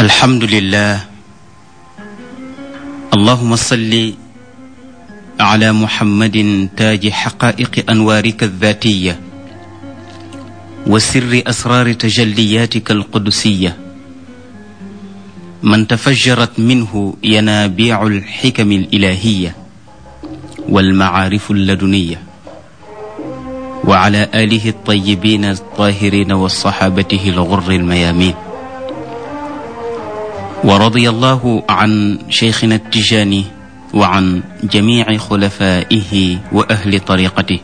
الحمد لله. اللهم صل على محمد تاج حقائق أنوارك الذاتية وسر أسرار تجلياتك القدسية من تفجرت منه ينابيع الحكم الإلهية والمعارف اللدنية وعلى آله الطيبين الطاهرين وصحابته الغر الميامين ورضي الله عن شيخنا التجاني وعن جميع خلفائه وأهل طريقته.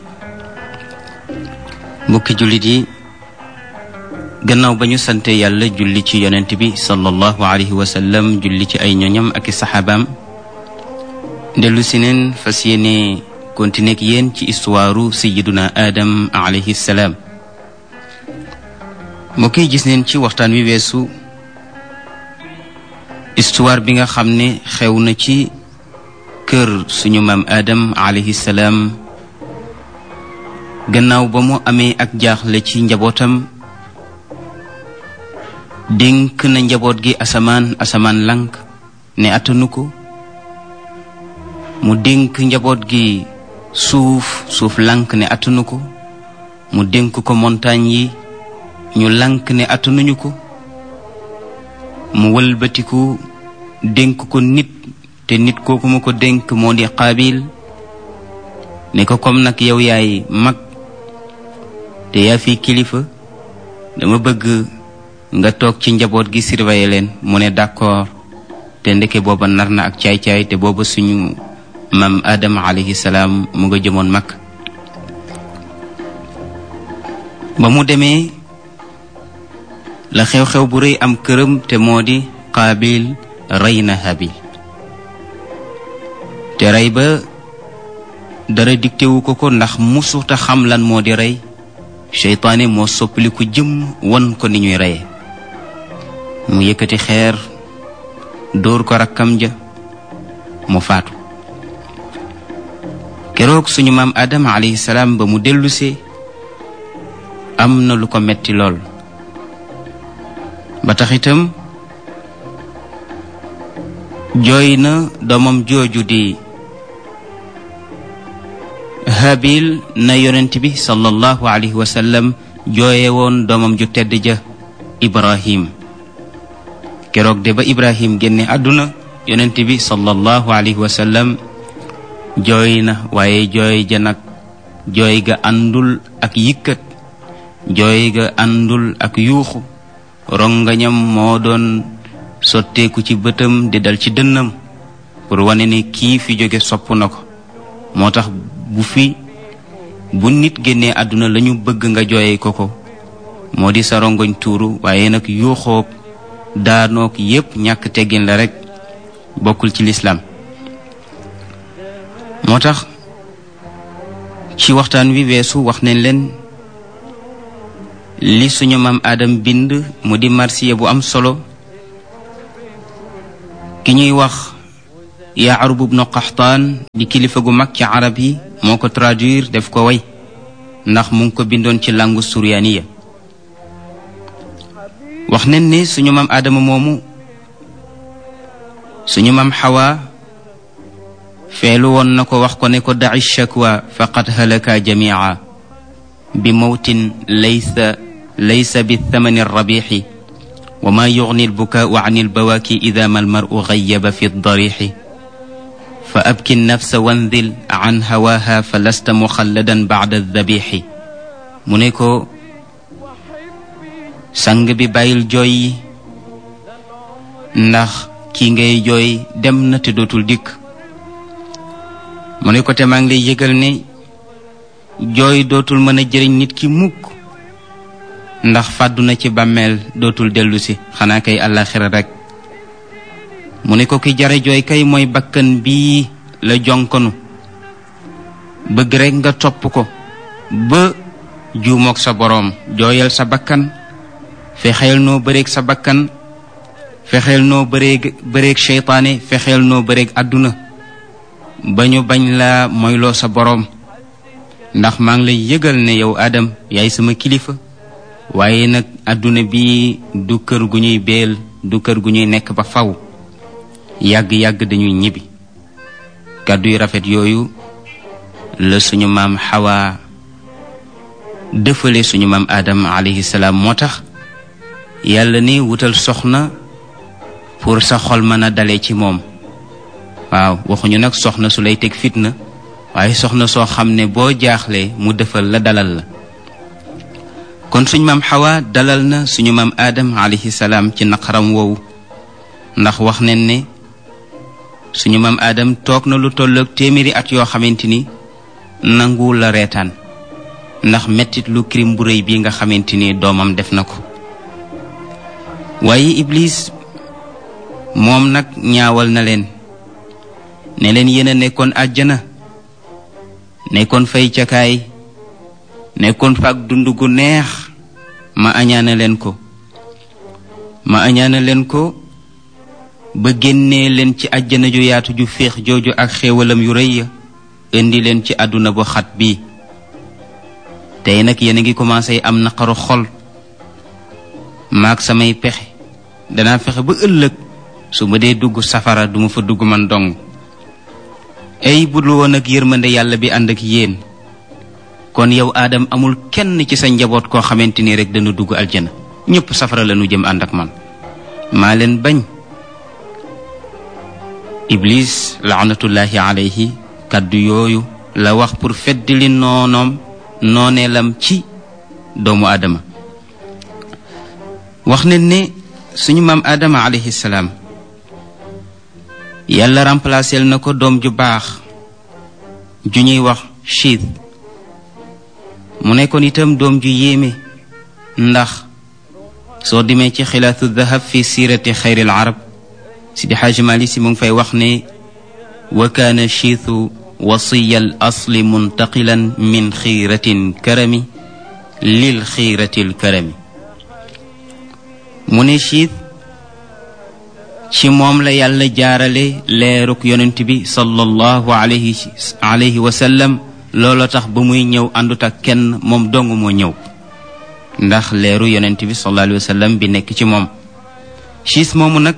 mbokki jullit yi gannaaw ba ñu sante yàlla julli ci yonent bi sallallahu alayhi wa sallam julli ci ay ñoñam ak i saxaabaam dellu si neen fas yéene continuer ak yéen ci histoire sayyiduna Adam alayhi salaam. mbokk yi gis neen ci waxtaan wi weesu histoire bi nga xam ne xew na ci kër suñu maam Adam alayhi salaam gannaaw ba mu amee ak jaaxle ci njabootam dénk na njaboot gi asamaan lank ne attanu ko mu dénk njaboot gi suuf lank ne attanu ko mu dénk ko montagne yi ñu lank ne attanuñu ko mu wëlbatiku dénk ko nit te nit kooku mu ko dénk moo di Qaabil ne ko comme nag yow yaay mag te yaa fi kilifa dama bëgg nga toog ci njaboot gi surveiller leen mu ne d'accord te ndeke booba nar na ak caay-caay te booba suñu maam Adama alayhi salaam mu nga jëmoon mag ba mu demee la xew-xew bu rëy am këram te moo di Qaabil rey na Habil te rey ba dara diktewu ko ndax musuta xam lan moo di rey seytaane moo soppaliku jëm won ko ni ñuy reye mu yëkkati xeer dóor ko rakkam ja mu faatu keroog suñu maam Adama alayhi salaam ba mu dellusee am na lu ko metti lool ba tax itam jooy na doomam jooju di Habil na yonent bi sallallahu alayhi wa sallam jooye woon doomam ju tedd ja Ibrahim keroog de ba Ibrahim génne àdduna yonent bi sallallahu alayhi wa sallam jooy na waaye jooy ja nag jooy ga àndul ak yëkkat jooy ga àndul ak yuuxu rongañam moo doon sotteeku ci bëtam di dal ci dënnam pour wane ne kii fi jóge sopp na ko moo tax bu nit génnee àdduna lañu bëgg nga jooye ko moo di sa rongoñ tuuru waaye nag yuuxoog daanoog yépp ñàkk teggin la rekk bokkul ci lislaam moo tax ci waxtaan wi weesu wax nañ leen li suñu maam Adam bind mu di marsiya bu am solo ki ñuy wax Yaarub ibnu Qaxtaan di kilifa gu mag ci arab yi moo ko traduire def ko way ndax mu ngi ko bindoon ci langue suryaaniya wax nañ ne suñu maam Adama moomu suñu maam Xawa feelu woon na ko wax ko ne ko da'i shakwa faqad halaka jamia bi mawtin laysa bi thamani rabixi wa ma yugni albukaau an albawaaki ida ma almaru gayyaba fi darixi fa abki nafsa wandil an hawaha fa lasta muxalladan bacda aldabixi mu ne ko sang bi bàyyil jooy yi ndax kii ngay jooy dem na te dootul dikk mu ne ko te maa ngi lay yëgal ne jooy dootul mën a jëriñ nit ki mukk ndax fàddu na ci bàmmeel dootul dellusi xanaa kay àllaaxira rekk mu ne ko ki jare jooy kay mooy bakkan bii la jonkonu bëgg rekk nga topp ko ba juumook sa boroom jooyal sa bakkan fexeel noo bëreeg sa bakkan fexeel noo bëreeg seytaane fexeel noo bëreeg àdduna ba ñu bañ la moyloo sa boroom ndax maa ngi lay yëgal ne yow Adam yaay sama kilifa waaye nag àdduna bi du kër gu ñuy beel du kër gu ñuy nekk ba faw yàgg-yàgg dañuy ñibbi kàddu yu rafet yooyu la suñu maam Hawa dëfale suñu maam Adam alayhi salaam moo tax yàlla ni wutal soxna pour sa xol mën a dale ci moom waaw waxuñu nag soxna su lay teg fitna waaye soxna soo xam ne boo jaaxlee mu defal la dalal la kon suñu maam Hawa dalal na suñu maam Adam alayhi salaam ci naqaram woowu ndax wax nañ ne suñu maam Adam toog na lu tolloog téeméeri at yoo xamante ni nanguwul la reetaan ndax mettit lu crime bu rëy bii nga xamante ni doomam def na ko waaye Iblis moom nag ñaawal na leen ne leen yéen a nekkoon àjjana nekkoon fay cakaay nekkoon fa ak dund gu neex ma añaana leen ko ba génnee leen ci àjjana ju yaatu ju féex jooju ak xéewalam yu rëy ya indi leen ci àdduna bu xat bii tey nag yéen a ngi commencé am naqaru xol maag samay pexe danaa fexe ba ëllëg su ma dee dugg safara duma fa dugg man dong ay budul woon ak yërmande yàlla bi ànd ak yéen kon yow Adam amul kenn ci sa njaboot koo xamante ni rek dana dugg aljana ñëpp safara la nu jëm ànd ak man maa leen bañ Iblis laanatullahi alayhi kaddu yooyu la wax pour feddali nooneelam ci doomu Adama wax nañ ne suñu maam Adama alayhi salaam yàlla remplacel na ko doom ju baax ju ñuy wax Chiith mu nekkoon itam doom ju yéeme ndax soo demee ci xilaatu dahab fi siirati xayril arab Sidi Xaaji Maalik Si mu ngi fay wax ne wa kaana Chiithu wasiya al asli muntaqilan min xiiratin karami lil xiiratil karami mu ne Chiith ci moom la yàlla jaarale leeruk yonent bi sallallahu alayhi wa sallam looloo tax ba muy ñëw àndut ak kenn moom dong moo ñëw ndax leeru yonent bi sallallahu alayhi wa sallam bi nekk ci moom Chiith moomu nag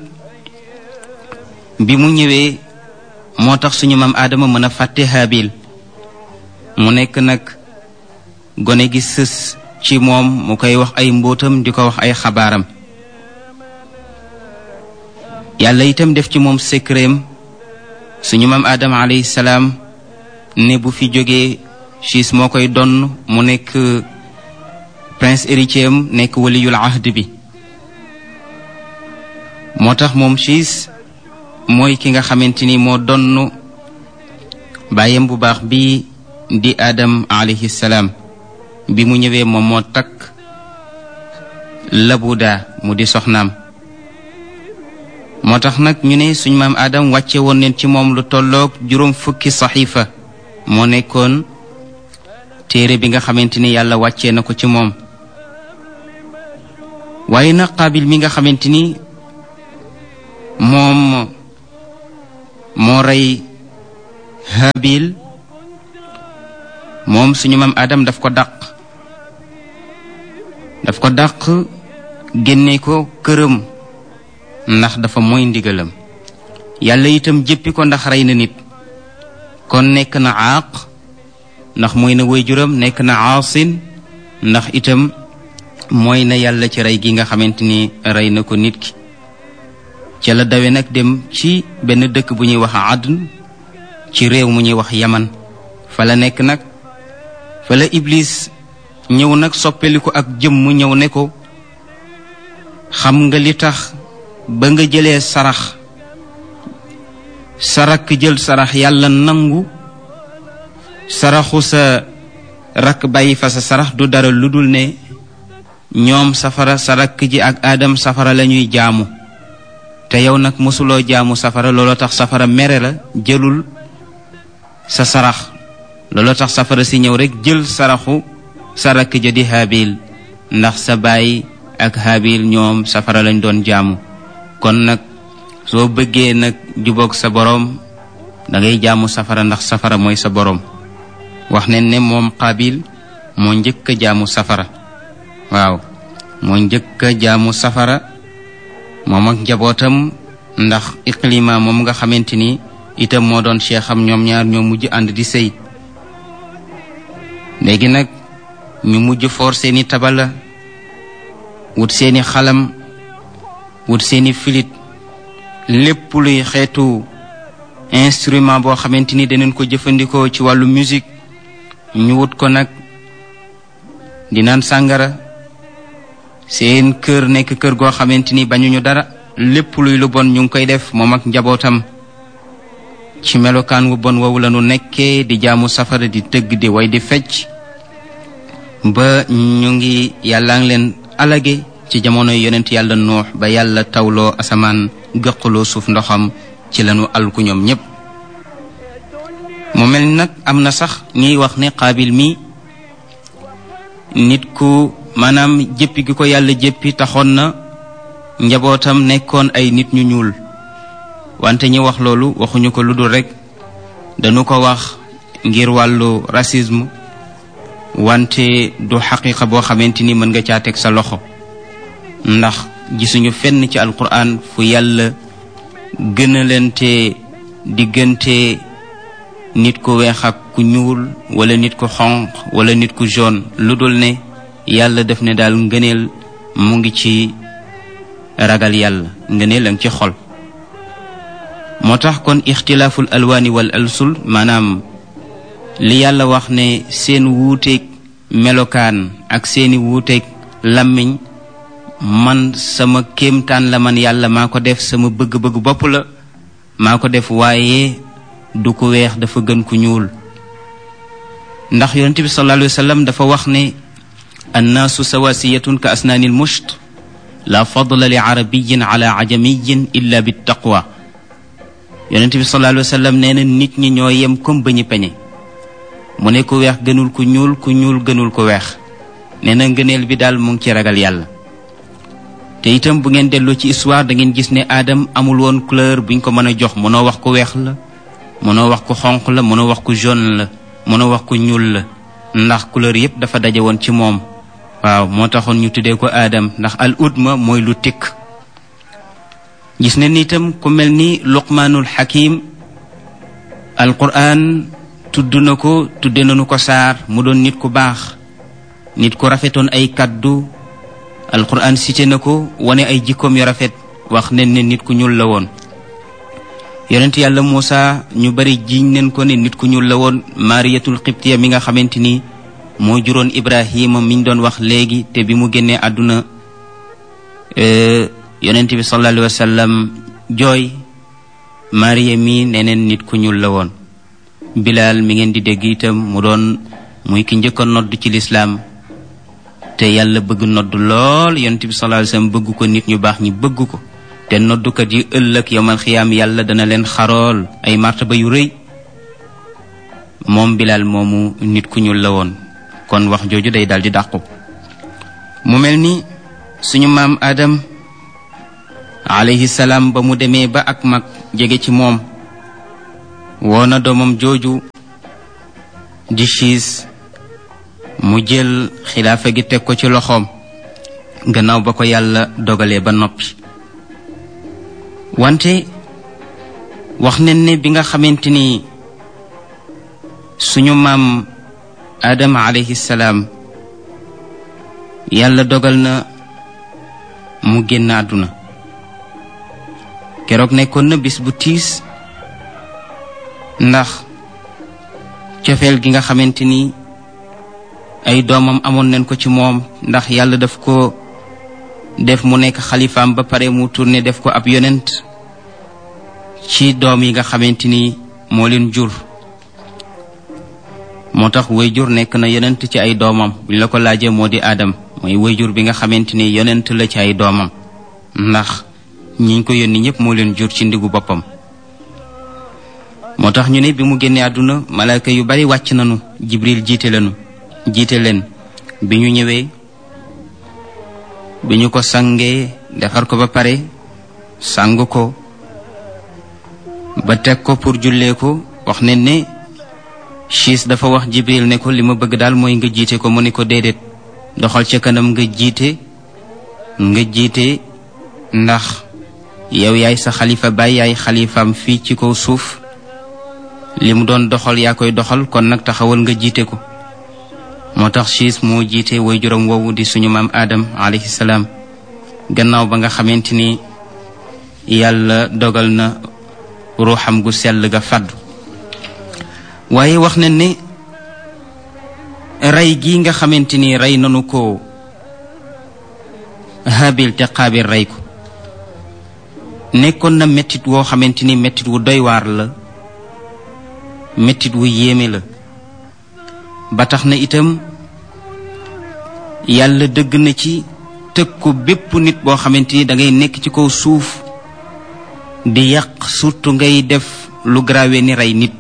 bi mu ñëwee moo tax suñu maam Adama mën a fàtte Haabil mu nekk nag gone gi sës ci moom mu koy wax ay mbóotam di ko wax ay xabaaram yàlla itam def ci moom secretam suñu maam Adama alayhi salaam ne bu fi jógee Chiith moo koy donn mu nekk prince héritier am nekk waliyul ahd bi moo tax moom Chiith mooy ki nga xamante ni moo donn bàyyam bu baax bi di Adam alayhi salaam bi mu ñëwee moom moo takk Labuda mu di soxnaam moo tax nag ñu ne suñu maam Adam wàcce woon neen ci moom lu tolloog 40 saxiifa moo nekkoon téere bi nga xamante ni yàlla wàccee na ko ci moom waaye nag Qaabil mi nga xamante ni moom moo rey Haabil moom suñu maam Adam daf ko dàq génne ko këram ndax dafa mooy ndigalam yàlla itam jéppi ko ndax rey na nit kon nekk na aaq ndax mooy na waajuram nekk na aasin ndax itam mooy na yàlla ci rey gi nga xamante ni rey na ko nit ki ca la dawe nag dem ci benn dëkk bu ñuy wax Adn ci réew mu ñuy wax Yaman fa la nekk nag fa la Iblis ñëw nag soppeli ko ak jëmm ñëw ne ko xam nga li tax ba nga jëlee sarax sa rakk jël sarax yàlla nangu saraxu sa rakk bàyyi fa sa sarax du dara lu dul ne ñoom safara sa rakk ji ak Adam safara la ñuy jaamu te yow nag mosuloo jaamu safara looloo tax safara mere la jëlul sa sarax looloo tax safara si ñëw rek jël saraxu sa rakk ja di Haabil ndax sa baay ak Haabil ñoom safara lañ doon jaamu kon nag soo bëggee nag jubóog sa boroom dangay jaamu safara ndax safara mooy sa boroom wax nañ ne moom Qaabil moo njëkk a jaamu safara waaw moo njëkk a jaamu safara moom ak njabootam, ndax Ikrima moom nga xamante ni itam moo doon cheikham, ñoom ñaar ñoo mujj ànd di sëy. léegi nag ñu mujj foor seeni tabala, wut seeni xalam, wut seeni filit, lépp luy xeetu instrument boo xamante ni danañ ko jëfandikoo ci wàllu musique ñu wut ko nag, di naan sàngara. seen kër nekk kër goo xamante ni bañuñu dara, lépp luy lu bon ñu ngi koy def moom ak njabootam. ci melokaan wu bon woowu la nu nekkee, di jaamu safara, di tëgg, di way, di fecc, ba ñu ngi yàlla ngi leen alage ci jamono yonent yàlla Nuux, ba yàlla tawloo asamaan, gëqaloo suuf ndoxam, ci lañu alku ñoom ñépp. mu mel ni nag am na sax ñuy wax ne Qaabil mi nit ku maanaam jéppi gi ko yàlla jéppi taxoon na njabootam nekkoon ay nit ñu ñuul, wante ñi wax loolu waxuñu ko lu dul rekk dañu ko wax ngir wàllu racisme, wante du xaqiiqa boo xamante ni mën nga caa teg sa loxo, ndax gisuñu fenn ci alquran fu yàlla gënalante diggante nit ku weex ak ku ñuul, wala nit ku xonq, wala nit ku jaune, lu dul ne yàlla def ne daal ngëneel mu ngi ci ragal yàlla, ngëneel a ngi ci xol. moo tax kon ixtilaaful alwaani wal alsul, maanaam li yàlla wax ne seen wuuteeg melokaan ak seeni wuuteeg làmmiñ, man sama kéemtaan la, man yàlla maa ko def, sama bëgg-bëgg bopp la maa ko def, waaye du ko weex dafa gën ku ñuul. ndax yonent bi sallallahu alayhi wa sallam dafa wax ne annaasu sawasiyatun ka asnaanil musht, la fadla li arabiyin ala ajamiyin illa bi taqwa. yonent bi sallallahu alayhi wa sallam nee na nit ñi ñoo yem comme ba ñu peñe. mu ne ku weex gënul ku ñuul, ku ñuul gënul ku weex. nee na ngëneel bi daal mu ngi ci ragal yàlla. te itam bu ngeen delloo ci histoire da ngeen gis ne Adam amul woon couleur buñ ko mën a jox. mënoo wax ku weex la, mënoo wax ku xonq la, mënoo wax ku jaune la, mënoo wax ku ñuul la, ndax couleur yépp dafa daje woon ci moom. waaw moo taxoon ñu tuddee ko Adam, ndax al udma mooy lu tikk. gis ne ni itam ku mel ni Luqmaanul Hakim, alquran tudd na ko, tudde nañu ko saar, mu doon nit ku baax, nit ku rafetoon ay kaddu. alquran cité na ko, wane ay jikkoom yu rafet, wax nen ne nit ku ñuul la woon. yonent yàlla Muusa ñu bari jiiñ nen ko ne nit ku ñuul la woon. Mariyatul Qibtiya mi nga xamante ni moo juróon Ibrahima miñ doon wax léegi, te bi mu génnee àdduna yonent bi sallallahu alayhi wa sallam jooy. Mariya mi neneen nit ku ñuul la woon. Bilaal mi ngeen di dégg itam mu doon muy ki njëkk a nodd ci lislaam, te yàlla bëgg nodd lool, yonent bi sallallahu alayhi wa sallam bëgg ko, nit ñu baax ñi bëgg ko. te noddukat yi ëllëg yawmal xiyaam yàlla dana leen xarool ay martaba yu rëy. moom Bilaal moomu nit ku ñuul la woon. kon wax jooju day daldi dàqu. mu mel ni suñu maam Adam alayhi salaam ba mu demee ba ak mag jege ci moom, woona doomam jooju di Siis, mu jël xilaafa gi teg ko ci loxoom gannaaw ba ko yàlla dogalee ba noppi. wante wax nañ ne bi nga xamante ni suñu maam Adama alayhi salaam yàlla dogal na mu génn àdduna, keroog nekkoon na bis bu tiis, ndax cofeel gi nga xamante ni ay doomam amoon nañ ko ci moom, ndax yàlla daf ko def mu nekk xalifaam ba pare mu tourné def ko ab yonent ci doom yi nga xamante ni moo leen jur. moo tax wayjur nekk na yonent ci ay doomam. buñ la ko laajee moo di Adam, mooy wayjur bi nga xamante ni yonent la ci ay doomam, ndax ñi ko yónni ñëpp moo leen jur ci ndigu boppam. moo tax ñu ne bi mu génnee àdduna malaaka yu bari wàcc nañu, Jibril jiite leen bi ñu ñëwee, bi ñu ko sangee defar ko ba pare sang ko ba teg ko pour jullee ko. wax ne ne Siis dafa wax Jibril ne ko li ma bëgg daal mooy nga jiite ko. mu ne ko déedéet, doxal ca kanam nga jiite ndax yow yaay sa xalifa baay yaay xalifaam fii ci kaw suuf li mu doon doxal yaa koy doxal kon nag taxawal nga jiite ko. moo tax siis moo jiite way juróom woowu di suñu maam Adam alayhi salaam gannaaw ba nga xamante ni yàlla dogal na ruuxam gu sell ga fàddu. waaye wax na ne rey gi nga xamante ni rey nanu ko Haabil te Qaabil rey ko nekkoon na mettit woo xamante ni mettit wu doy waar la, mettit wu yéeme la. ba tax na itam yàlla dëgg na ci tëkku bépp nit boo xamante ni da ngay nekk ci kaw suuf di yàq, surtout ngay def lu grave ni rey nit.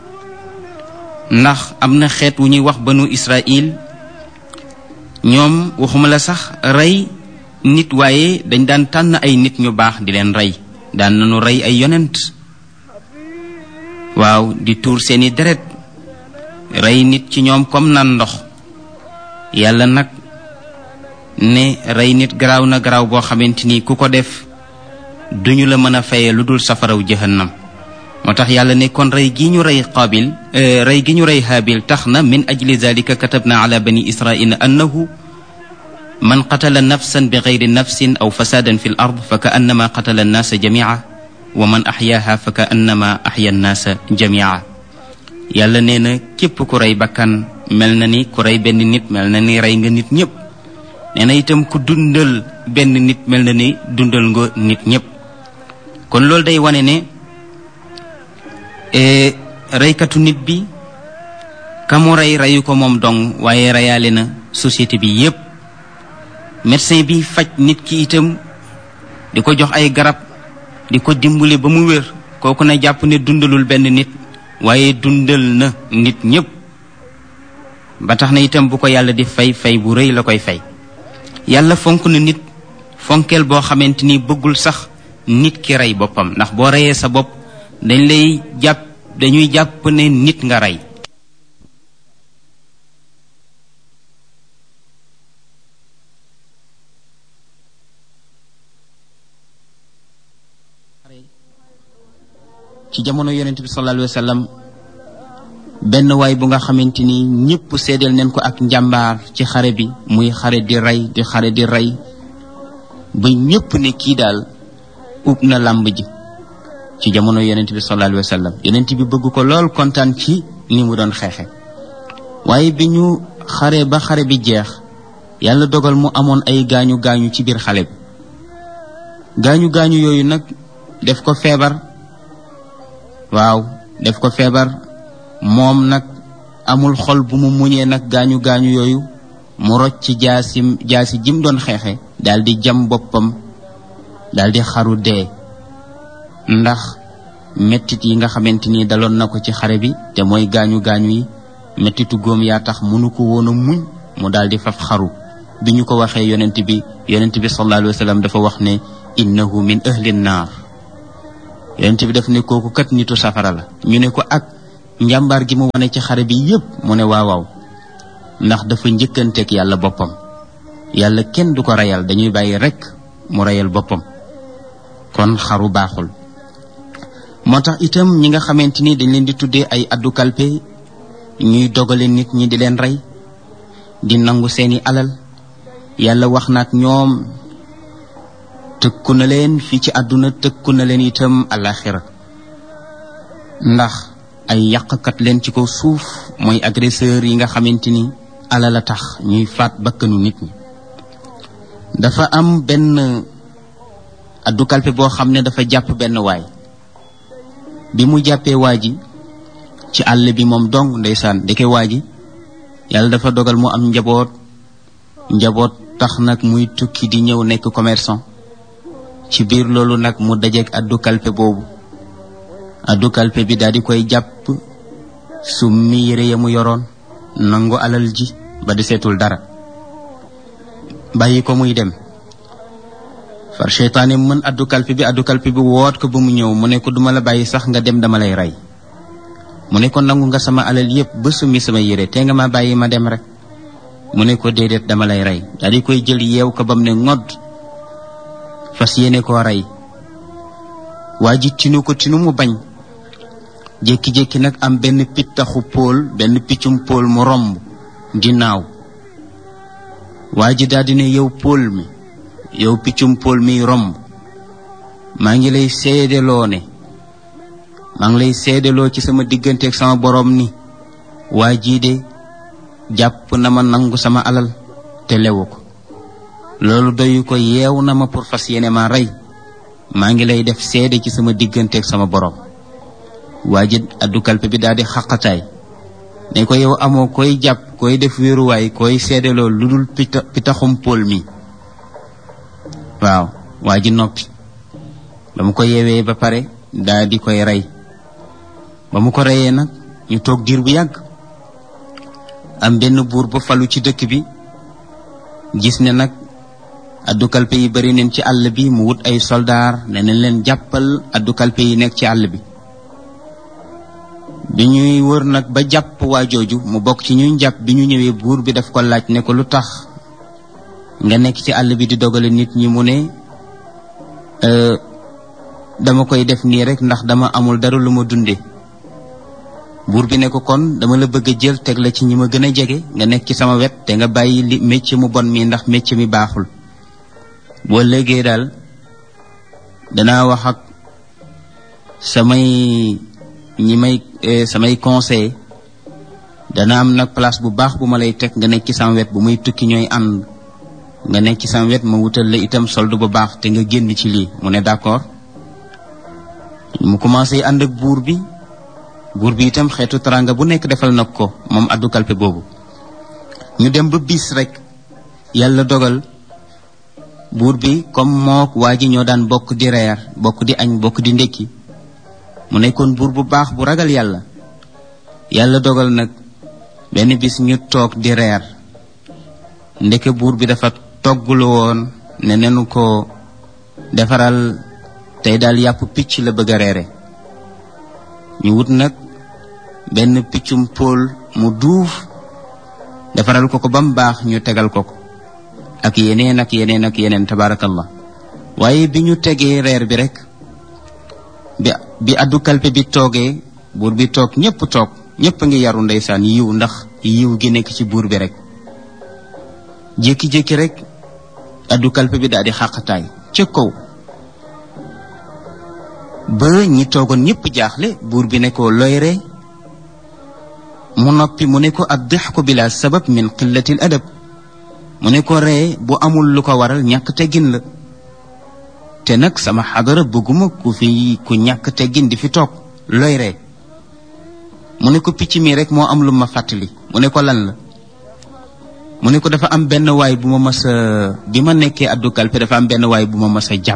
ndax am na xeet wu ñuy wax banu Israël, ñoom waxuma la sax rey nit waaye dañ daan tànn ay nit ñu baax di leen rey. daan nañu rey ay yonent, waaw, di tuur seeni deret, rey nit ci ñoom comme nan ndox. yàlla nag ne rey nit garaaw na garaaw boo xamante ni ku ko def duñu la mën a fayee lu dul safaraw jahannam. moo tax yàlla ne kon rey gi ñu rey Qaabil, rey gi ñu rey Haabil tax na min ajli zalika katabna ala bani israila annahu man qatala nafsan bi gayri nafsin aw fasadan fi l ard fa ka annama qatala annaasa jamia wa man axyaaha fa ka annama axya annaasa jamia. yàlla nee na képp ku rey bakkan mel na ni ku rey benn nit, mel na ni rey nga nit ñëpp. nee na itam ku dundal benn nit mel na ni dundal nga nit ñëpp. kon loolu day wane ne reykatu nit bi ka mu rey reyu ko moom dong waaye reyaale na société bi yépp. médecin bi faj nit ki itam di ko jox ay garab di ko dimbali ba mu wér, kooku na jàpp ne dundalul benn nit waaye dundal na nit ñépp. ba tax na itam bu ko yàlla di fay, fay bu rëy la koy fay. yàlla fonk na nit fonkeel boo xamante ni bëggul sax nit ki rey boppam, ndax boo reyee sa bopp dañuy jàpp ne nit nga rey. ci jamono yonent bi sallallahu alayhi wa sallam benn waay bu nga xamante ni ñëpp seedeel neen ko ak njàmbaar ci xare bi, muy xare di rey di xare di rey ba ñëpp ne kii daal ub na làmb ji. ci jamono yonent bi sallallahu alayhi wa sallam yonent bi bëgg ko lool, kontaan ci ni mu doon xeexe. waaye bi ñu xare ba xare bi jeex yàlla dogal mu amoon ay gaañu gaañu ci biir xale bi. gaañu gaañu yooyu nag def ko feebar, waaw def ko feebar. moom nag amul xol bu mu muñee nag gaañu gaañu yooyu, mu rocc ci jaasi jim doon xeexe daal di jam boppam, daal di xaru dee. ndax mettit yi nga xamante ni daloon na ko ci xare bi te mooy gaañu gaañu yi, mettitu góom yaa tax mënu ko woon a muñ, mu daal di faf xaru. bi ñu ko waxee yonent bi sallallahu alayhi wa sallam dafa wax ne innahu min ahli naar. yonent bi daf ne kooku kat nitu safara la. ñu ne ko ak njàmbaar gi mu wane ci xare bi yépp, mu ne waaw ndax dafa njëkkanteeg yàlla boppam. yàlla kenn du ko reyal, dañuy bàyyi rekk mu reyal boppam. kon xaru baaxul. moo tax itam ñi nga xamante ni dañ leen di tuddee ay addu kalpe, ñuy dogale nit ñi di leen rey, di nangu seeni alal, yàlla wax na ak ñoom, tëkku na leen fii ci àdduna, tëkku na leen itam alaxira. ndax ay yàqkat leen ci kaw suuf, mooy agresseur yi nga xamante ni alal a tax ñuy faat bakkanu nit ñi. dafa am benn addu kalpe boo xam ne dafa jàpp benn waay. bi mu jàppee waa ji ci àll bi moom dong, ndeysaan ndeke waa ji yàlla dafa dogal mu am njaboot tax nag muy tukki di ñëw nekk commerçant. ci biir loolu nag mu dajeek addu kalpe boobu. addu kalpe bi daal di koy jàpp, summi yére ya mu yoroon, nangu alal ji ba di seetul dara, bàyyi ko muy dem. far seytaane mën addu kalpe bi woot ko ba mu ñëw, mu ne ko duma la bàyyi sax nga dem, dama lay rey. mu ne ko nangu nga sama alal yépp ba summi sama yére, te nga ma bàyyi ma dem rek. mu ne ko déedéet, dama lay rey. daal di koy jël yeew ko ba mu ne ngodd, fas yéene koo rey. waa ji tinu ko tinu mu bañ. jékki-jékki nag am benn pittaxu póol benn piccum póol mu romb di naaw. waa ji daldi ne yow póol mi yow piccum póol mi romb maa ngi lay seedeloo ne maa ngi lay seedeloo ci sama diggante ak sama boroom ni waa jii de jàpp na ma nangu sama alal te lewu ko loolu doyu ko yeew na ma pour fas yéene ma rey maa ngi lay def seede ci sama diggante ak sama boroom. waa ji addu kalpe bi daal di xaqataay ne ko yow amoo koy jàpp koy def wéeruwaay koy seedeloo lu dul pitaxum póol mi. waaw waa ji noppi ba mu ko yeewee ba pare daal di koy rey. ba mu ko reyee nag ñu toog diir bu yàgg am benn buur ba falu ci dëkk bi gis ne nag addu kalpe yi bari neen ci àll bi mu wut ay soldaar ne nañ leen jàppal addu kalpe yi nekk ci àll bi. bi ñuy wër nag ba jàpp waa jooju mu bokk ci ñuy jàpp bi ñu ñëwee buur bi daf ko laaj ne ko lu tax nga nekk ci àll bi di dogale nit ñi mu ne dama koy def nii rek ndax dama amul dara lu ma dunde. buur bi ne ko kon dama la bëgg a jël teg la ci ñi ma gën a jege nga nekk ci sama wet te nga bàyyi li métier mu bon mi ndax métier mi baaxul. boo léegee daal danaa wax ak samay conseil dana am nag place bu baax bu ma lay teg nga nekk ci sama wet bu muy tukki ñooy ànd nga nekk ci sama wet ma wutal la itam solde bu baax te nga génn ci lii. mu ne d'accord. mu commencé ànd ak buur bi itam xeetu taranga bu nekk defal nag ko moom addu kalpe boobu. ñu dem ba bis rek yàlla dogal buur bi comme mook waa ji ñoo daan bokk di reer bokk di añ bokk di ndekki mu nekkoon buur bu baax bu ragal yàlla dogal nag benn bis ñu toog di reer ndeke buur bi dafa toggulu woon ne nenu ko defaral tey daal yàpp picc la bëgg a reere. ñu wut nag benn piccum póol mu duuf defaral ko ba mu baax ñu tegal ko ak yeneen tabaarakallah. waaye bi ñu tegee reer bi rek bi addu kalpe bi toogee buur bi toog ñépp a ngi yaru ndeysaan yiw ndax yiw gi nekk ci buur bi rek. jékki-jékki rek addu kalpe bi daal di xàqataay ca kaw ba ñi toogoon ñépp jaaxle. buur bi ne ko looy ree mu noppi mu ne ko ad-dihku bila sabab min qillatil adab mu ne ko ree bu amul lu ko waral ñàkk teggin la te nag sama xadara bëgguma ku ñàkk teggin di fi toog looy ree. mu ne ko picc mi rek moo am lu ma fàttali. mu ne ko lan la. mu ne ko dafa am benn waay bu ma mës a bi ma nekkee addu kalpe dafa am benn waay bu ma mës a jàpp.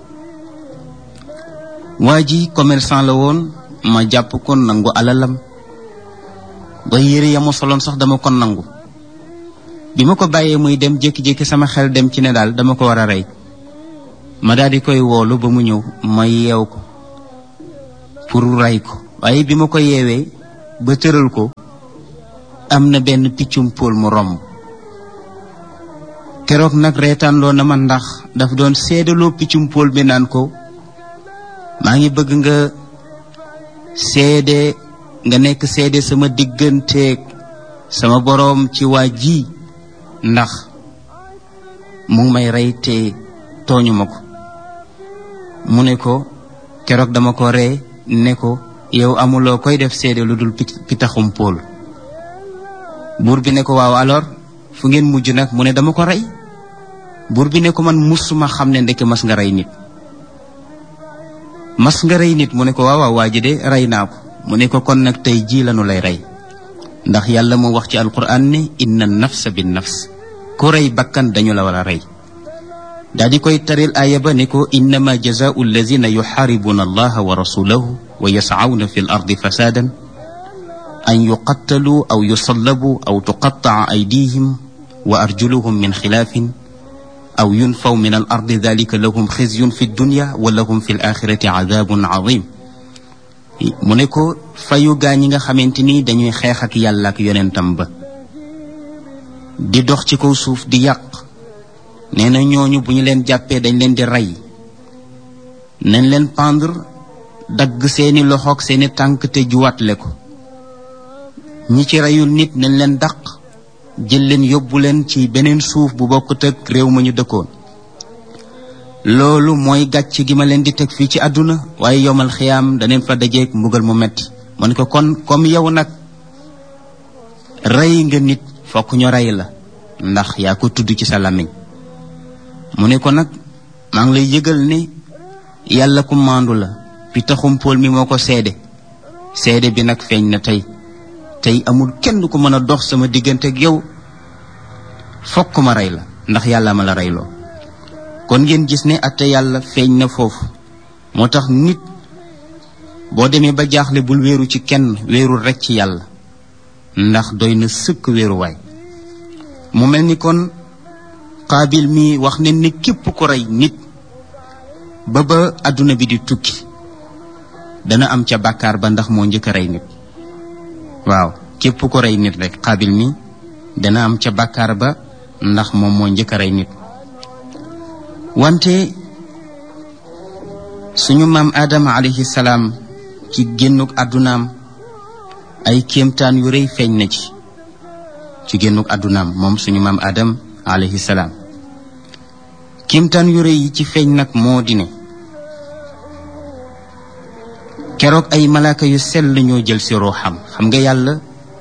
waa ji commerçant la woon ma jàpp ko nangu alalam ba yére ya ma soloon sax dama ko nangu. bi ma ko bàyyee muy dem jékki-jékki sama xel dem ci ne daal dama ko war a rey. ma daal di koy woolu ba mu ñëw ma yeew ko pour rey ko. waaye bi ma ko yeewee ba tëral ko am na benn piccum póol mu romb. keroog nag reetaanloo na ma ndax daf doon seedaloo piccum póol bi naan ko maa ngi bëgg nga nekk seede sama digganteeg sama boroom ci waa ji ndax mu ngi may rey te tooñu ma ko. mu ne ko keroog dama ko ree ne ko yow amuloo koy def seede lu dul pitaxum póol. buur bi ne ko waaw alors fu ngeen mujj nag. mu ne dama ko rey. buur bi ne ko man musuma xam ne ndeke mas nga rey nit. mu ne ko waaw waa ji de rey naa ko. mu ne ko kon nag tey jii lanu lay rey ndax yàlla moo wax ci alquran ne inna nafsa bin nafs ku rey bakkan dañu la war a rey. daal di koy taril aaya ba ne ko innama jazaau allazina yuxaaribuna allaha wa rasulahu wa yascawna fi l ardi fasaadan an yuqattalu aw yusallabu aw tuqattaca aydihim wa arjuluhum min xilaafin aw yunfaw min al ardi dalika lahum xizyun fi dunya wa lahum fi l axirati cadaabun cadim. mu ne ko fayu gaa ñi nga xamante ni dañuy xeex ak yàlla ak yonentam ba di dox ci kaw suuf di yàq. nee na ñooñu bu ñu leen jàppee dañ leen di rey nañ leen pendre dagg seeni loxoog seeni tànk te juwaatle ko. ñi ci reyul nit nañ leen dàq jël leen yóbbu leen ci beneen suuf bu bokkut ak réew ma ñu dëkkoon. loolu mooy gàcc gi ma leen di teg fii ci àdduna, waaye yomal xiyaam daneen fa dajeeg mbugal mu metti. mu ne ko kon comme yow nag rey nga nit fokk ñu rey la ndax yaa ko tudd ci sa làmmiñ. mu ne ko nag maa ngi lay yëgal ne yàlla ku maandu la, pitaxum pool mi moo ko seede bi nag feeñ na tey amul kenn ku mën a dox sama diggante ak yow, fokk ma rey la ndax yàlla ma la reyloo. kon ngeen gis ne atte yàlla feeñ na foofu. moo tax nit boo demee ba jaaxle bul wéeru ci kenn, wéerul rekk ci yàlla ndax doy na sëkk wéeruwaay. mu mel ni kon Qaabil mi wax ne ni képp ku rey nit ba àdduna bi di tukki dana am ca bàkkaar ba ndax moo njëkk a rey nit. waaw képp ku rey nit rek Qaabil mi dana am ca bàkkaar ba ndax moom moo njëkk a rey nit. wante suñu maam Adama alayhi salaam ci génnuk àddunaam ay kéemtaan yu rëy feeñ na ci génnuk àddunaam moom suñu maam Adam alayhi salaam. kéemtaan yu rëy yi ci feeñ nag moo di ne keroog ay malaaka yu sell ñoo jël si ruuxam. xam nga yàlla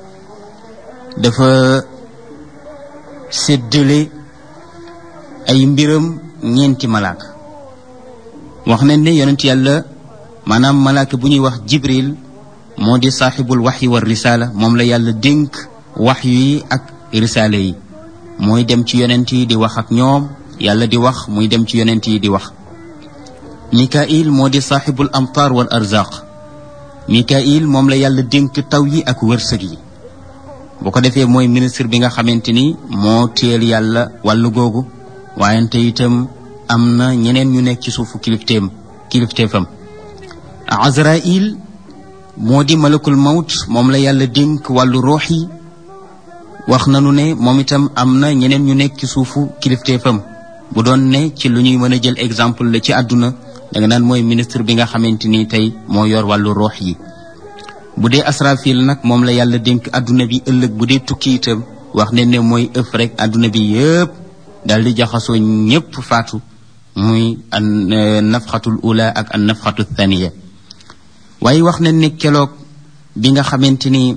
dafa séddale ay mbiram ñeenti malaaka. wax nañ ne yonent yàlla maanaam malaaka bu ñuy wax Jibril moo di saaxibul waxyi war risaala, moom la yàlla dénk waxyu yi ak risaala yi. mooy dem ci yonent yi di wax ak ñoom, yàlla di wax muy dem ci yonent yi di wax. Mikail moo di saaxibul amtaar wal arzaq. Mikail moom la yàlla dénk taw yi ak wërsëg yi. bu ko defee mooy ministre bi nga xamante ni moo téel yàlla wàllu googu, waayante itam am na ñeneen ñu nekk ci suufu kilifteefam. Azrail moo di malakul mawt, moom la yàlla dénk wàllu ruux yi. wax nanu ne moom itam am na ñeneen ñu nekk ci suufu kilifteefam. bu doon ne ci lu ñuy mën a jël exemple la ci àdduna, danga naan mooy ministre bi nga xamante ni tey moo yor wàllu ruux yi. bu dee Asrafil nag moom la yàlla dénk àdduna bi ëllëg bu dee tukki itam wax ne mooy ëf rek àdduna bi yëpp daal di jaxasoo ñëpp faatu, muy an nafxatul ula ak an nafxatu thaniya. waaye wax ne keloog bi nga xamante ni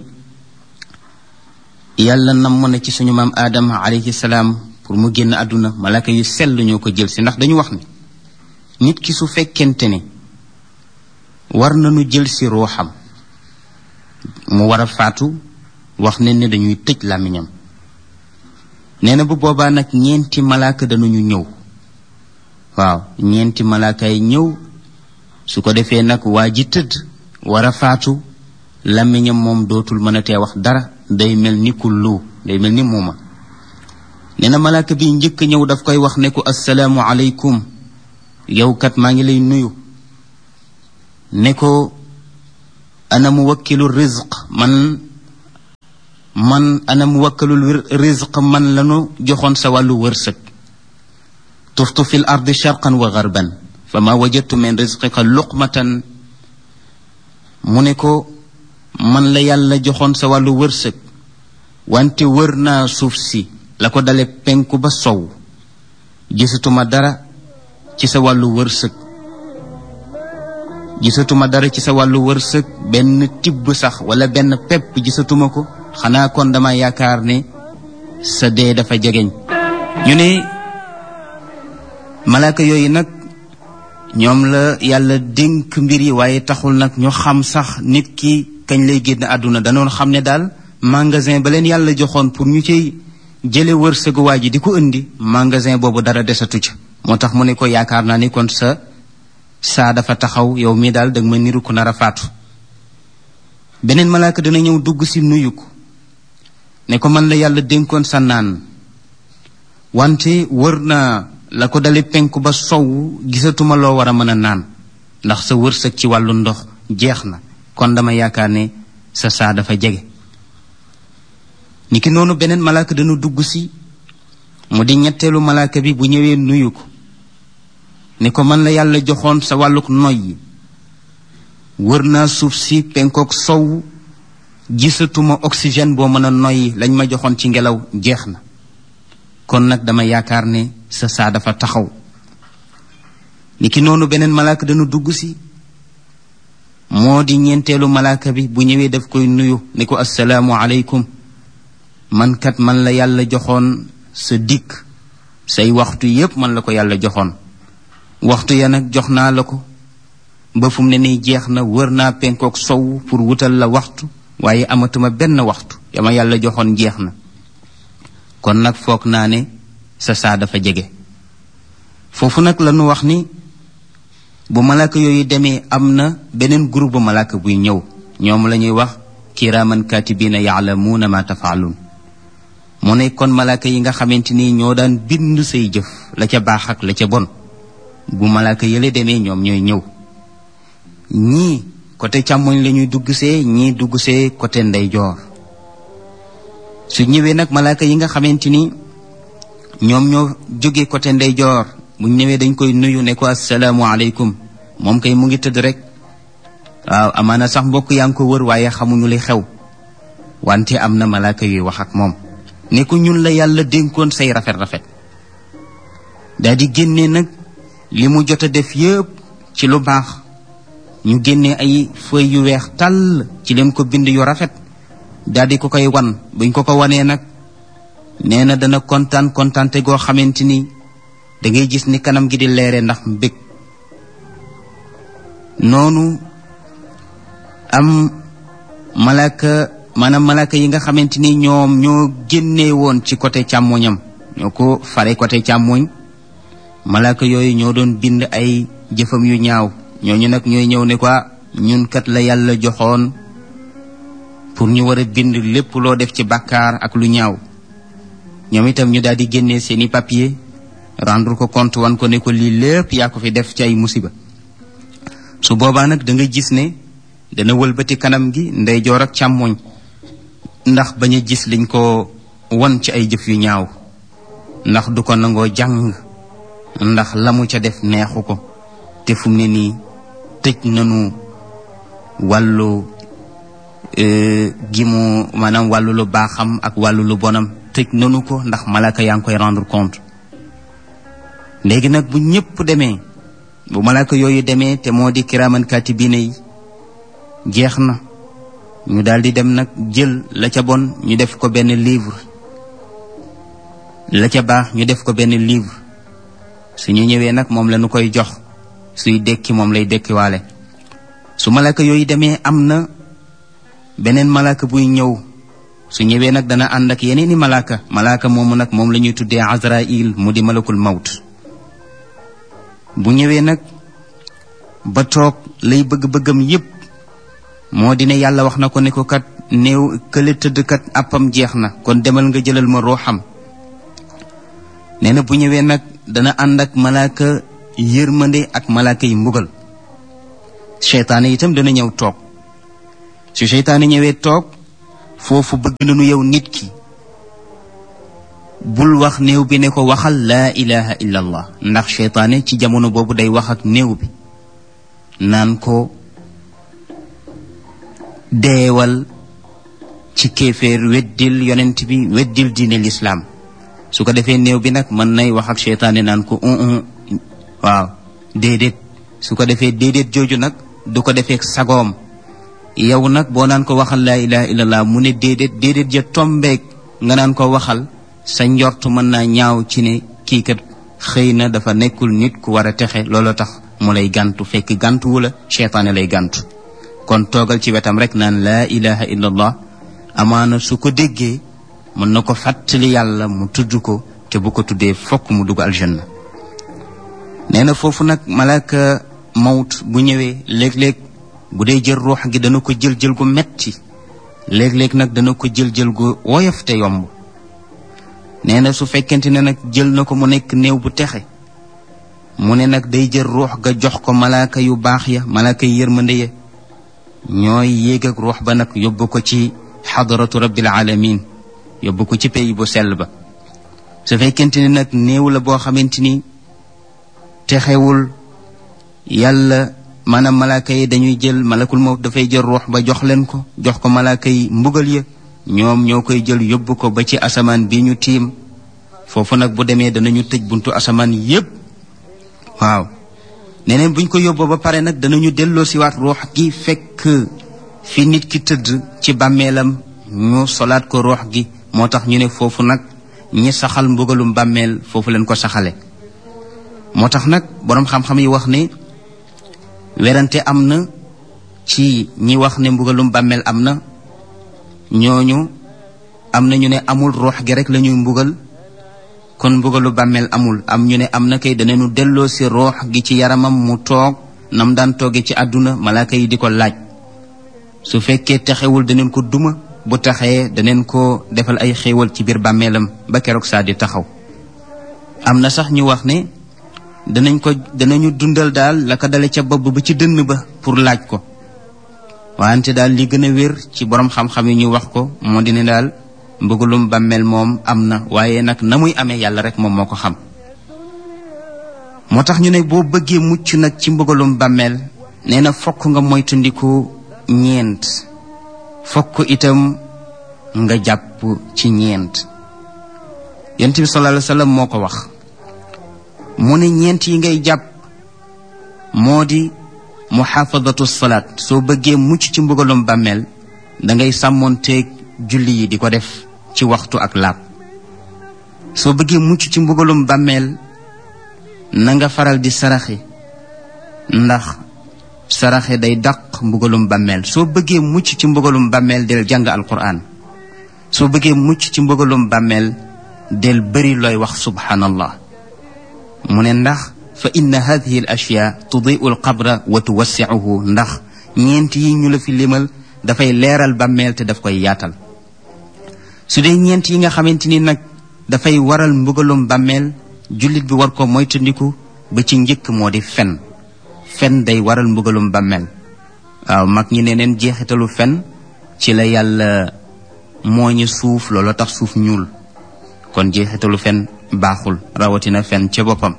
yàlla namm na ci suñu maam Adama alayhi salaam pour mu génn àdduna, malaaka yu sell ñoo ko jël si. ndax dañu wax ne nit ki su fekkente ne war nañu jël si ruuxam mu war a faatu, wax ne dañuy tëj làmmiñam. nee na bu boobaa nag ñeenti malaaka danañu ñëw. waaw ñeenti malaaka yi ñëw, su ko defee nag waa ji tëdd war a faatu, làmmiñam moom dootul mën a tee wax dara, day mel ni kullu, day mel ni muuma. nee na malaaka bi njëkk ñëw daf koy wax ne ko assalaamu aleykum, yow kat maa ngi lay nuyu. ne ko ana muwakkilu rizq, man ana muwakkilu rizq, man lanu joxoon sa wàllu wërsëg. tuftu fi l ardi sharqan wa garban fa ma wajadtu min rizqika luqmatan. mu ne ko man la yàlla joxoon sa wàllu wërsëg, wante wër naa suuf si la ko dale penku ba sow, gisatuma dara ci sa wàllu wërsëg, benn tibb sax wala benn pepp gisatuma ko. xanaa kon dama yaakaar ne sa dee dafa jegeñ. ñu ne malaaka yooyu nag ñoom la yàlla dénk mbir yi, waaye taxul nag ñu xam sax nit ki kañ lay génn àdduna. danoon xam ne daal magasin ba leen yàlla joxoon pour ñu ciy jële wërsëgu waa ji di ko indi, magasin boobu dara desatu ca. moo tax mu ne ko yaakaar naa ni kon saa dafa taxaw, yow mii daal danga ma niru ku nar a faatu. beneen malaaka dana ñëw dugg si nuyu ko ne ko man la yàlla dénkoon sa naan, wante wër naa la ko dale penku ba sow, gisatuma loo war a mën a naan ndax sa wërsëg ci wàllu ndox jeex na, kon dama yaakaar ne sa saa dafa jege. niki noonu beneen malaaka dana dugg si, mu di ñetteelu malaaka bi, bu ñëwee nuyu ko ne ko man la yàlla joxoon sa wàlluk noy yi, wër naa suuf si penkook sow gisatuma oxygène boo mën a noyyi lañ ma joxoon ci ngelaw jeex na kon nag dama yaakaar ne sa saa dafa taxaw ni ki noonu beneen malaaka dana dugg si moo di ñeenteelu malaaka bi bu ñëwee daf koy nuyu ni ko assalaamu aleykum man kat man la yàlla joxoon sa dikk say waxtu yépp man la ko yàlla joxoon waxtu ya nag jox naa la ko ba fu mu ne nii jeex na wër naa penkook sow pour wutal la waxtu waaye amatuma benn waxtu yama yàlla joxoon jeex na kon nag foog naa ne sa saa dafa jege foofu nag la ñu wax ni bu malaaka yooyu demee am na beneen groupe bu malaaka buy ñëw ñoom la ñuy wax kiraaman kaatibiina yaalamuuna ma tafaaluun mu ne kon malaaka yi nga xamante ni ñoo daan bind say jëf la ca baax ak la ca bon bu malaaka yële demee ñoom ñooy ñëw ñii côté càmmoñ la ñuy dugg see ñii dugg see côté ndeyjoor su ñëwee nag malaaka yi nga xamante ni ñoom ñoo jógee côté ndeyjoor bu ñëwee dañ koy nuyu ne ko assalaamu aleykum moom kay mu ngi tëdd rek waaw amaana sax mbokk yaa ngi ko wër waaye xamuñu li xew wante am na malaaka yuy wax ak moom ne ko ñun la yàlla dénkoon say rafet-rafet daal di génne nag li mu jot a def yépp ci lu baax ñu génne ay feuilles yu weex tàll ci leen ko bind yu rafet daal di ko koy wan buñ ko ko wanee nag nee na dana kontaante goo xamante ni da ngay gis ni kanam gi di leere ndax mbég noonu am malaaka yi nga xamante ni ñoom ñoo génnee woon ci côté càmmoñam ñoo ko fare côté càmmoñ malaaka yooyu ñoo doon bind ay jëfam yu ñaaw ñooñu nag ñooy ñëw ne ko ñun kat la yàlla joxoon pour ñu war a bind lépp loo def ci bàkkaar ak lu ñaaw ñoom itam ñu daal di génnee seeni papier rendre ko compte wan ko ne ko lii lépp yaa ko fi def ci ay musiba su boobaa nag da nga gis ne dana wëlbati kanam gi ndeyjoor ak càmmoñ ndax bañ a gis liñ ko won ci ay jëf yu ñaaw ndax du ko nangoo jàng ndax la mu ca def neexu ko te fu mu ne nii tëj nanu wàllu gi mu maanaam wàllu lu baaxam ak wàllu lu bonam tëj nanu ko ndax malaaka yaa ngi koy rendre compte léegi nag bu ñëpp demee bu malaaka yooyu demee te moo di kiraaman kaatibiina yi jeex na ñu daal di dem nag jël la ca bon ñu def ko benn livre la ca baax ñu def ko benn livre suñu ñëwee nag moom la ñu koy jox suy dekki moom lay dekkiwaale su malaaka yooyu demee am na beneen malaaka buy ñëw su ñëwee nag dana ànd ak yeneeni malaaka moomu nag moom la ñuy tuddee Azraïl mu di malakul mawt bu ñëwee nag ba toog lay bëgg-bëggam yépp moo di ne yàlla wax na ko ne ko kat néew kële tëdd kat àppam jeex na kon demal nga jëlal ma ruuxam nee na bu ñëwee nag dana ànd ak malaaka yërmande ak malaaka yi mbugal seytaane itam dana ñëw toog su seytaane ñëwee toog foofu bëgg nañu yow nit ki bul wax néew bi ne ko waxal laa ilaha illa allah ndax seytaane ci jamono boobu day wax ak néew bi naan ko deewal ci kéeféer weddil yonent bi weddil diine lislaam su ko defee néew bi nag mën nay wax ak seytaane naan ko waaw déedéet su ko defee déedéet jooju nag du ko defee sagoom yow nag boo naan ko waxal laa ilaha illallah mu ne déedéet ja tombeeg nga naan ko waxal sa njort mën naa ñaaw ci ne kii kat xëy na dafa nekkul nit ku war a texe loolu tax mu lay gàntu fekk gàntu wala seytaane lay gàntu kon toogal ci wetam rek naan laa ilaha illallah amaana su ko déggee mën na ko fàttali yàlla mu tudd ko te bu ko tuddee fokk mu dugg aljanna nee na foofu nag malaaka mawt bu ñëwee léeg-léeg bu dee jël ruux gi dana ko jël gu metti léeg-léeg nag dana ko jël gu woyof te yomb nee na su fekkente ne nag jël na ko mu nekk néew bu texe mu ne nag day jël ruux ga jox ko malaaka yu baax ya malaaka yu yërmande ya ñooy yéeg ak ruux ba nag yóbbu ko ci xadaratu rabbil alamin yóbbu ko ci pays bu sell ba su fekkente ne nag néew la boo xamante ni texewul yàlla maanaam malaaka yi dañuy jël malakul mawt dafay jël ruux ba jox leen ko jox ko malaaka yi mbugal ya ñoom ñoo koy jël yóbbu ko ba ci asamaan bi ñu tiim foofu nag bu demee danañu tëj buntu asamaan yépp waaw neneen buñ ko yóbboo ba pare nag danañu delloo siwaat ruux gi fekk fi nit ki tëdd ci bàmmeelam ñu solaat ko ruux gi moo tax ñu ne foofu nag ñi saxal mbugalum bàmmeel foofu leen ko saxale moo tax nag boroom xam-xam yi wax ne werante am na ci ñi wax ne mbugalum bàmmeel am na ñooñu am na ñu ne amul ruux gi rek lañuy mbugal kon mbugalu bàmmeel amul am ñu ne am na kay danañu delloo si ruux gi ci yaramam mu toog nam daan tooge ci àdduna malaaka yi di ko laaj su fekkee texewul daneen ko duma bu taxee daneen ko defal ay xéewal ci biir bàmmeelam ba keroog saa di taxaw am na sax ñu wax ne danañu dundal daal la ko dale ca bopp ba ci dënn ba pour laaj ko wante daal li gën a wér ci borom xam-xam yi ñu wax ko moo di ne daal mbugalum bàmmeel moom am na waaye nag na muy amee yàlla rek moom moo ko xam moo tax ñu ne boo bëggee mucc nag ci mbugalum bàmmeel nee na fokk nga moytandiku ñeent fokk itam nga jàpp ci ñeent yonent bi sallallahu alayhi wa sallam moo ko wax mu ne ñeent yi ngay jàpp moo di muhaafadatu salaat soo bëggee mucc ci mbugalum bàmmeel da ngay sàmmoonteeg julli yi di ko def ci waxtu ak laab soo bëggee mucc ci mbugalum bàmmeel na nga faral di saraxe ndax saraxe day dàq mbugalum bàmmeel soo bëggee mucc ci mbugalum bàmmeel del jàng alquran soo bëggee mucc ci mbugalum bàmmeel del bëri looy wax subhanallah mu ne ndax fa inna hadihi al ashyaa tudiu al qabra wa tuwassiuhu ndax ñeent yi ñu la fi limal dafay leeral bàmmeel te daf koy yaatal su dee ñeent yi nga xamante ni nag dafay waral mbugalum bàmmeel jullit bi war ko moytandiku ba ci njëkk moo di fen day waral mbugalum bàmmeel waaw mag ñi ne neen jeexitalu fen ci la yàlla mooñu suuf loolu tax suuf ñuul kon jeexitalu fen baaxul rawatina fen ca boppam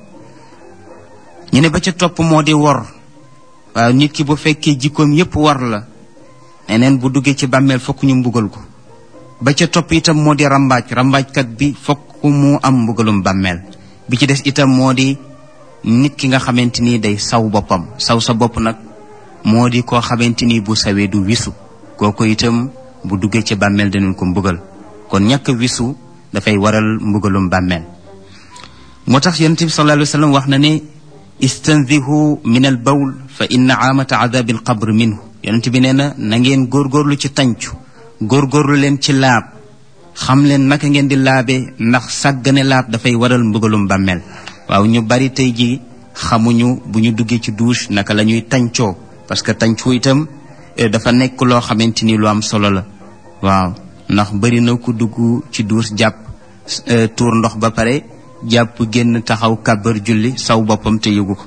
ñu ne ba ca topp moo di wor waaw nit ki bu fekkee jikkoom yépp war la neneen bu duggee ci bàmmeel fokk ñu mbugal ko ba ca topp itam moo di rambaajkat bi fokk mu am mbugalum bàmmeel bi ci des itam moo di nit ki nga xamante ni day saw boppam saw sa bopp nag moo di koo xamante ni bu sawee du wisu kooku itam bu duggee ci bàmmeel danañ ko mbugal kon ñàkk wisu dafay waral mbugalum bàmmeel moo tax yonent bi sallallahu alayhi wa sallam wax na ne istanzihu min al bawl fa inna aamata adabi al qabr minhu yonent bi nee na ngeen góorgóorlu ci tàncu góorgóorlu leen ci laab xam leen naka ngeen di laabe ndax sàggane laab dafay waral mbugalum bàmmeel waaw ñu bari tey ji xamuñu bu ñu duggee ci douche naka la ñuy tàncoo parce que tàncu itam dafa nekk loo xamante ni lu am solo la waaw ndax bari na ku dugg ci douche jàpp tuur ndox ba pare jàpp génn taxaw kàbbar julli saw boppam te yëgu ko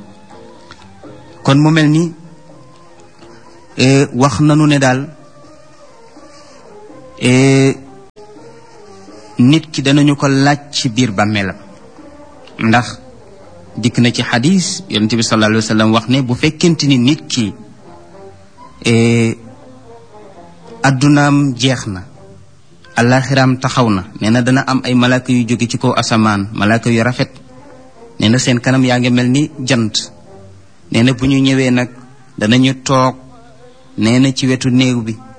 kon mu mel ni wax nanu ne daal nit ki danañu ko laaj ci biir bàmmeelam ndax dikk na ci xadis yonent bi sallallahu alayhi wa sallam wax ne bu fekkente ni nit ki addunaam jeex na alaxiraam taxaw na nee na dana am ay malaaka yu jóge ci kaw asamaan malaaka yu rafet nee na seen kanam yaa ngi mel ni jant nee na bu ñu ñëwee nag danañu toog nee na ci wetu néew bi